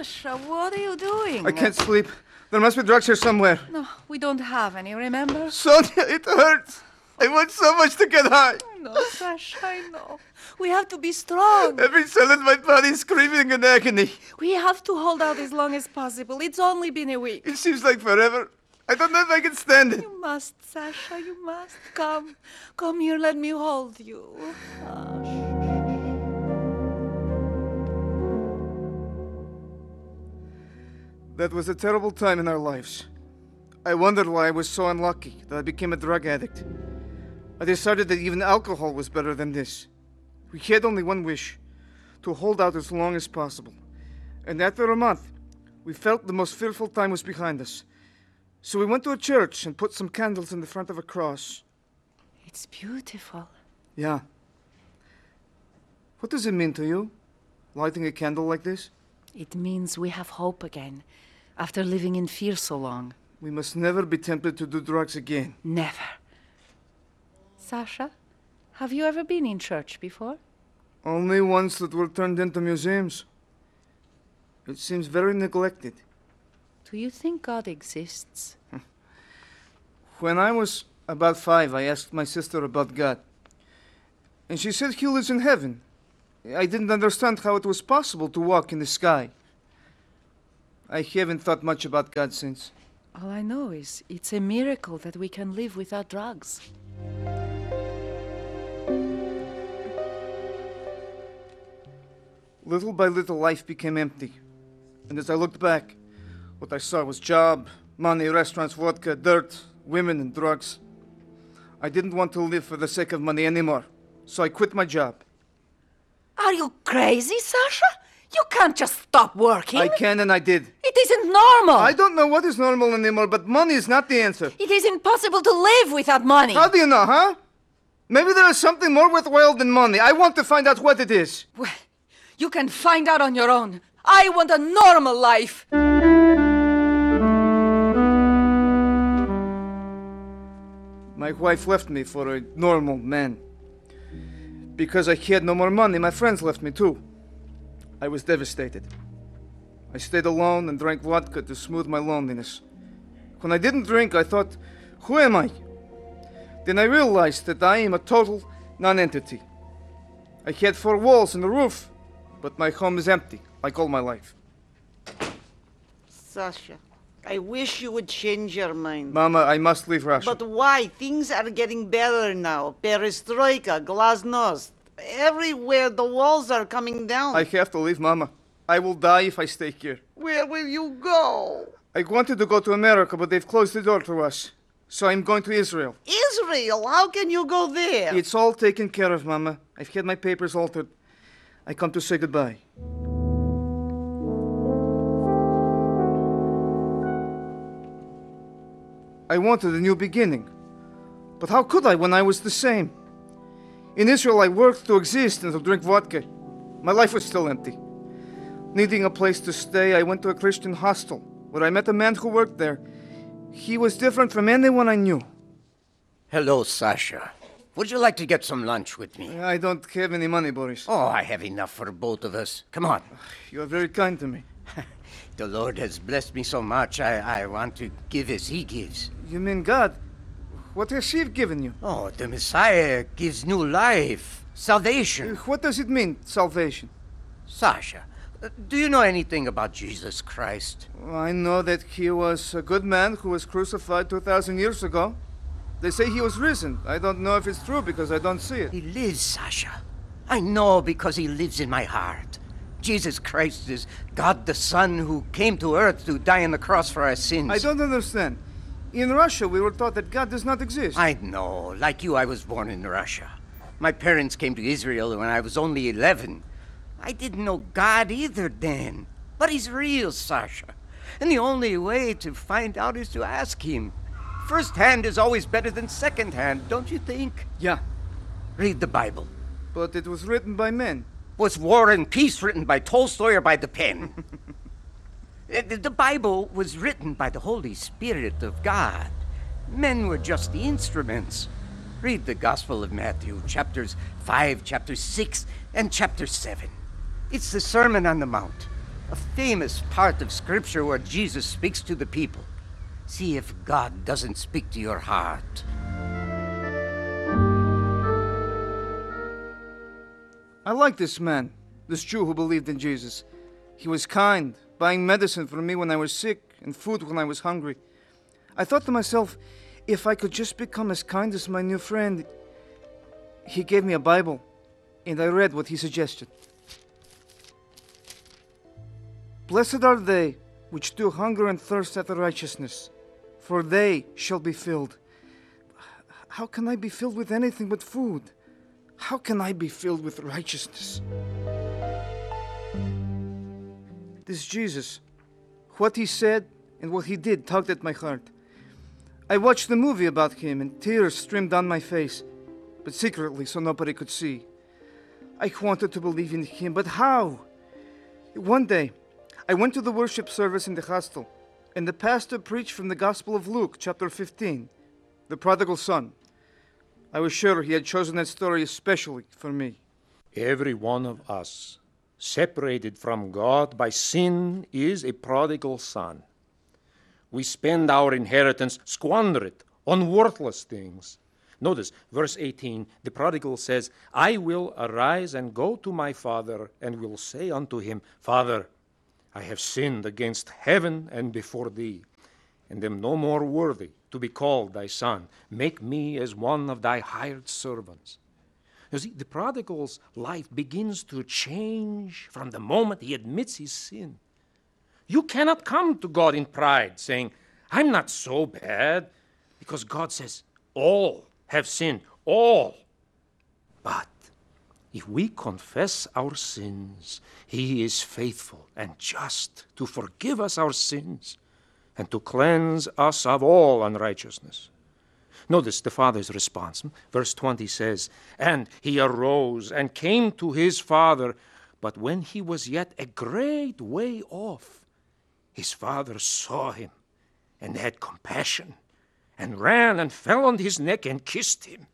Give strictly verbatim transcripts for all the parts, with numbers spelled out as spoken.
Sasha, what are you doing? I can't sleep. There must be drugs here somewhere. No, we don't have any, remember? Sonia, it hurts. I want so much to get high. I know, Sasha, I know. We have to be strong. Every cell in my body is screaming in agony. We have to hold out as long as possible. It's only been a week. It seems like forever. I don't know if I can stand it. You must, Sasha, you must. Come. Come here, let me hold you. Ah, That was a terrible time in our lives. I wondered why I was so unlucky that I became a drug addict. I decided that even alcohol was better than this. We had only one wish, to hold out as long as possible. And after a month, we felt the most fearful time was behind us. So we went to a church and put some candles in the front of a cross. It's beautiful. Yeah. What does it mean to you, lighting a candle like this? It means we have hope again, after living in fear so long. We must never be tempted to do drugs again. Never. Sasha, have you ever been in church before? Only ones that were turned into museums. It seems very neglected. Do you think God exists? When I was about five, I asked my sister about God. And she said he lives in heaven. I didn't understand how it was possible to walk in the sky. I haven't thought much about God since. All I know is it's a miracle that we can live without drugs. Little by little, life became empty. And as I looked back, what I saw was job, money, restaurants, vodka, dirt, women, and drugs. I didn't want to live for the sake of money anymore, so I quit my job. Are you crazy, Sasha? You can't just stop working. I can, and I did. It isn't normal. I don't know what is normal anymore, but money is not the answer. It is impossible to live without money. How do you know, huh? Maybe there is something more worthwhile than money. I want to find out what it is. Well, you can find out on your own. I want a normal life. My wife left me for a normal man. Because I had no more money, my friends left me too. I was devastated. I stayed alone and drank vodka to smooth my loneliness. When I didn't drink, I thought, who am I? Then I realized that I am a total non-entity. I had four walls and a roof, but my home is empty, like all my life. Sasha, I wish you would change your mind. Mama, I must leave Russia. But why? Things are getting better now. Perestroika, glasnost. Everywhere the walls are coming down. I have to leave, Mama. I will die if I stay here. Where will you go? I wanted to go to America, but they've closed the door to us. So I'm going to Israel. Israel? How can you go there? It's all taken care of, Mama. I've had my papers altered. I come to say goodbye. I wanted a new beginning. But how could I when I was the same? In Israel, I worked to exist and to drink vodka. My life was still empty. Needing a place to stay, I went to a Christian hostel, where I met a man who worked there. He was different from anyone I knew. Hello, Sasha. Would you like to get some lunch with me? I don't have any money, Boris. Oh, I have enough for both of us. Come on. You are very kind to me. The Lord has blessed me so much, I, I want to give as He gives. You mean God? What has He given you? Oh, the Messiah gives new life, salvation. What does it mean, salvation? Sasha, uh, do you know anything about Jesus Christ? I know that He was a good man who was crucified two thousand years ago. They say He was risen. I don't know if it's true because I don't see it. He lives, Sasha. I know because He lives in my heart. Jesus Christ is God the Son who came to earth to die on the cross for our sins. I don't understand. In Russia, we were taught that God does not exist. I know. Like you, I was born in Russia. My parents came to Israel when I was only eleven. I didn't know God either then. But He's real, Sasha. And the only way to find out is to ask Him. First hand is always better than second hand, don't you think? Yeah, Read the Bible. but it was written by men. Was War and Peace written by Tolstoy or by the pen? The the Bible was written by the Holy Spirit of God. Men were just the instruments. Read the Gospel of Matthew, chapters five, chapter six, and chapter seven. It's the Sermon on the Mount. A famous part of Scripture where Jesus speaks to the people. See if God doesn't speak to your heart. I like this man, this Jew who believed in Jesus. He was kind, buying medicine for me when I was sick and food when I was hungry. I thought to myself, if I could just become as kind as my new friend. He gave me a Bible, and I read what he suggested. Blessed are they which do hunger and thirst after righteousness, for they shall be filled. How can I be filled with anything but food? How can I be filled with righteousness? This Jesus, what he said and what he did tugged at my heart. I watched the movie about him and tears streamed down my face, but secretly so nobody could see. I wanted to believe in him, but how? One day, I went to the worship service in the hostel, and the pastor preached from the Gospel of Luke, chapter fifteen, the prodigal son. I was sure he had chosen that story especially for me. Every one of us, separated from God by sin, is a prodigal son. We spend our inheritance, squander it on worthless things. Notice, verse eighteen, the prodigal says, I will arise and go to my father, and will say unto him, Father, I have sinned against heaven and before thee, and am no more worthy to be called thy son. Make me as one of thy hired servants. You see, the prodigal's life begins to change from the moment he admits his sin. You cannot come to God in pride, saying, I'm not so bad, because God says, all have sinned, all. But if we confess our sins, he is faithful and just to forgive us our sins and to cleanse us of all unrighteousness. Notice the father's response. Verse twenty says, And he arose and came to his father, but when he was yet a great way off, his father saw him and had compassion, and ran and fell on his neck and kissed him.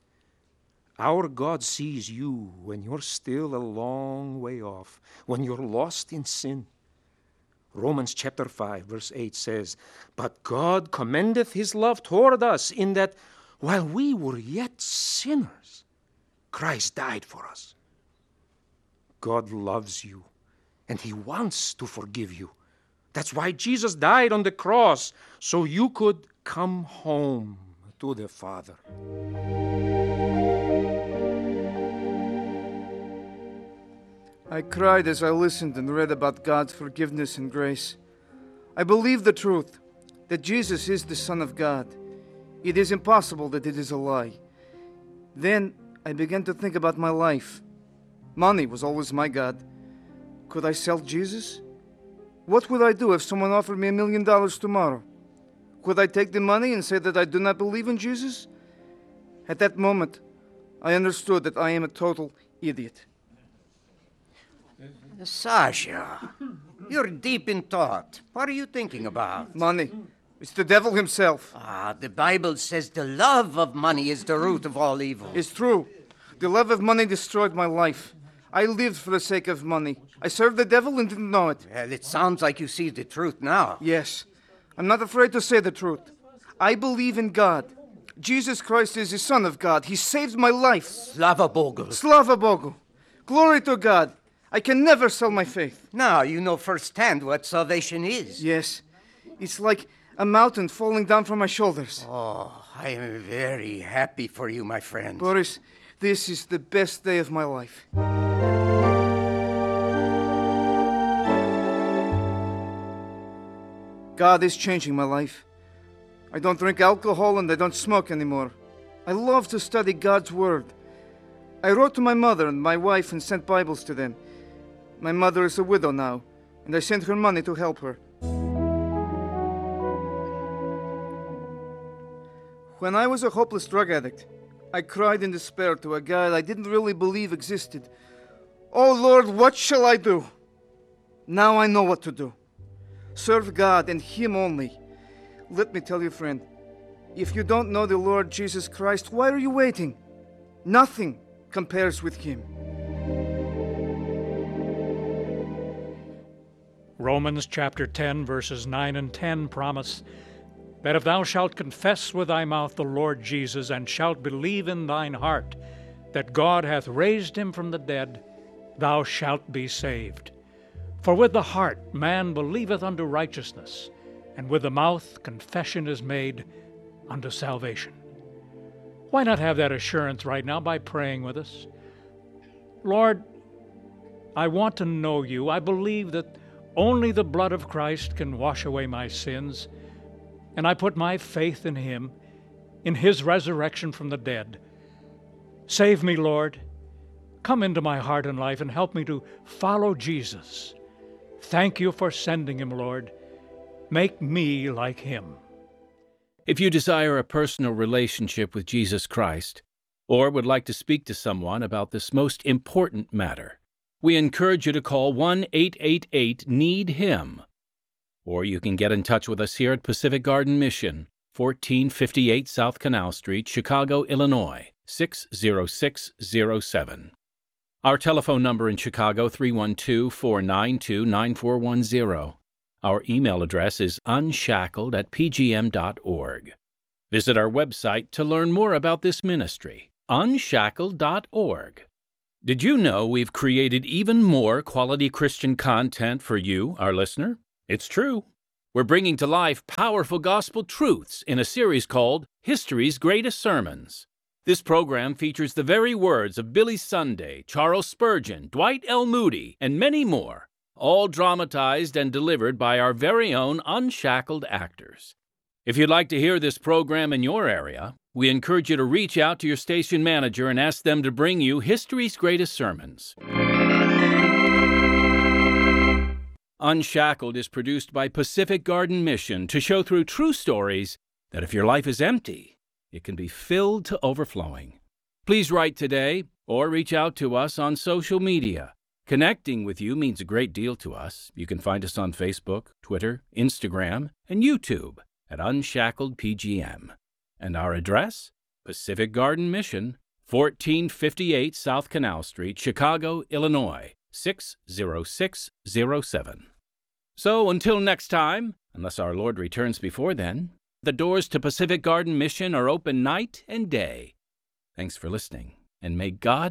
Our God sees you when you're still a long way off, when you're lost in sin. Romans chapter five, verse eight says, But God commendeth his love toward us, in that while we were yet sinners, Christ died for us. God loves you, and he wants to forgive you. That's why Jesus died on the cross, so you could come home to the Father. I cried as I listened and read about God's forgiveness and grace. I believe the truth, that Jesus is the Son of God. It is impossible that it is a lie. Then I began to think about my life. Money was always my God. Could I sell Jesus? What would I do if someone offered me a million dollars tomorrow? Could I take the money and say that I do not believe in Jesus? At that moment, I understood that I am a total idiot. Sasha, you're deep in thought. What are you thinking about? Money. It's the devil himself. Ah, the Bible says the love of money is the root of all evil. It's true. The love of money destroyed my life. I lived for the sake of money. I served the devil and didn't know it. Well, it sounds like you see the truth now. Yes. I'm not afraid to say the truth. I believe in God. Jesus Christ is the Son of God. He saved my life. Slava Bogu. Slava Bogu. Glory to God. I can never sell my faith. Now you know firsthand what salvation is. Yes. It's like a mountain falling down from my shoulders. Oh, I am very happy for you, my friend. Boris, this is the best day of my life. God is changing my life. I don't drink alcohol and I don't smoke anymore. I love to study God's Word. I wrote to my mother and my wife and sent Bibles to them. My mother is a widow now, and I sent her money to help her. When I was a hopeless drug addict, I cried in despair to a God I didn't really believe existed. Oh Lord, what shall I do? Now I know what to do. Serve God and Him only. Let me tell you, friend, if you don't know the Lord Jesus Christ, why are you waiting? Nothing compares with Him. Romans chapter ten, verses nine and ten promise that if thou shalt confess with thy mouth the Lord Jesus, and shalt believe in thine heart that God hath raised him from the dead, thou shalt be saved. For with the heart man believeth unto righteousness, and with the mouth confession is made unto salvation. Why not have that assurance right now by praying with us? Lord, I want to know you. I believe that only the blood of Christ can wash away my sins, and I put my faith in him, in his resurrection from the dead. Save me, Lord. Come into my heart and life and help me to follow Jesus. Thank you for sending him, Lord. Make me like him. If you desire a personal relationship with Jesus Christ, or would like to speak to someone about this most important matter, we encourage you to call one eight eight eight need him. Or you can get in touch with us here at Pacific Garden Mission, fourteen fifty-eight South Canal Street, Chicago, Illinois, six zero six zero seven. Our telephone number in Chicago, three one two, four nine two, nine four one zero. Our email address is unshackled at p g m dot org. Visit our website to learn more about this ministry, unshackled dot org. Did you know we've created even more quality Christian content for you, our listener? It's true. We're bringing to life powerful gospel truths in a series called History's Greatest Sermons. This program features the very words of Billy Sunday, Charles Spurgeon, Dwight L. Moody, and many more, all dramatized and delivered by our very own unshackled actors. If you'd like to hear this program in your area, we encourage you to reach out to your station manager and ask them to bring you History's Greatest Sermons. Unshackled is produced by Pacific Garden Mission to show through true stories that if your life is empty, it can be filled to overflowing. Please write today or reach out to us on social media. Connecting with you means a great deal to us. You can find us on Facebook, Twitter, Instagram, and YouTube at Unshackled P G M. And our address? Pacific Garden Mission, fourteen fifty-eight South Canal Street, Chicago, Illinois, six zero six zero seven. So until next time, unless our Lord returns before then, the doors to Pacific Garden Mission are open night and day. Thanks for listening, and may God